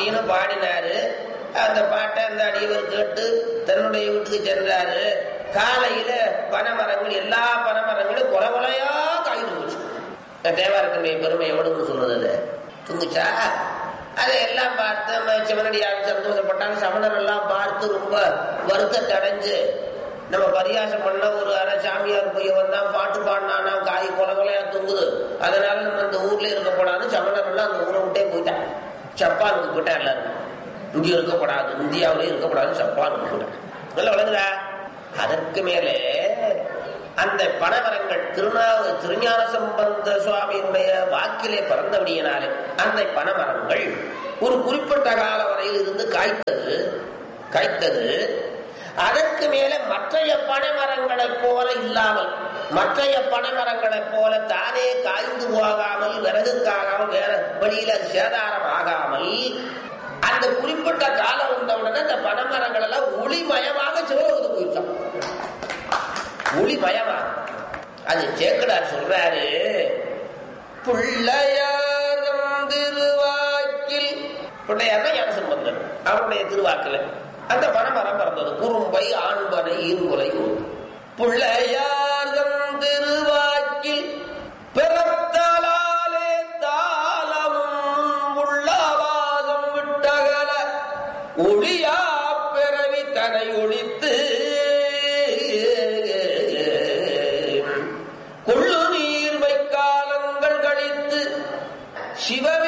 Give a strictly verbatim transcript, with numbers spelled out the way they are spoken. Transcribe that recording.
அப்படின்னு பாடினாரு. அந்த பாட்டை அந்த அடியவர் கேட்டு தன்னுடைய வீட்டுக்கு சென்றாரு. காலையில பனைமரங்கள் எல்லா பனைமரங்களும் கொலை கொலையா காய்ந்து போச்சு. தேவாரத்தினுடைய பெருமை எவ்வளவுன்னு சொல்றது துங்குச்சா. அதை எல்லாம் பார்த்து சிவனடியார் சந்தோஷப்பட்டாங்க. சமணர் எல்லாம் பார்த்து ரொம்ப வருத்தத்தை அடைஞ்சு, நம்ம பரியாசம் பண்ண ஒரு அரை சாமியார் போய் வந்தான் பாட்டு பாடினானா காய் கொலை கொலையா தொங்குது, அதனால நம்ம இந்த ஊர்ல இருக்கப்படாது. சமணர் எல்லாம் அந்த ஊரை விட்டே போயிட்டான். ஜப்பானுக்கு போயிட்டா எல்லாரும். இங்க இருக்கப்படாது, இந்தியாவிலே இருக்கப்படாது, ஜப்பானுக்கு போயிட்டான். நல்ல வழங்குதா. அதற்கு மேலே அந்த பனைமரங்கள் திருநா திருஞான சம்பந்த சுவாமியினுடைய வாக்கிலே பிறந்தபடியினாலே அந்த பனைமரங்கள் ஒரு குறிப்பிட்ட கால வரையில் இருந்து காய்த்தது காய்த்தது அதற்கு மேலே மற்றைய பனைமரங்களைப் போல இல்லாமல், மற்றைய பனைமரங்களைப் போல தானே காய்ந்து போகாமல், விறகுக்காகாமல், வேற வழியில் அது சேதாரம் ஆகாமல், அந்த குறிப்பிட்ட காலம் வந்தவுடனே அந்த பனைமரங்கள் எல்லாம் ஒளிமயமாக சிவலோகத்துக்கு போயிட்டோம். ஒளிமயமா. அது சேக்கடார் சொல்றாரு, பிள்ளையாரும் திருவாக்கில், பிள்ளையார் தான் ஞான சம்பந்தர், அவருடைய திருவாக்கில் அந்த பனைமரம் பிறந்தது. குறும்பை ஆண்பனை ஈர்குலை பிள்ளையாரும் திருவாக்கில் பிறத்தலாலே தாளமும் உள்ளவாதம் விட்டகல ஒளியா பிறவி தனை ஒழித்து கொள்ளு நீர்மை காலங்கள் கழித்து சிவ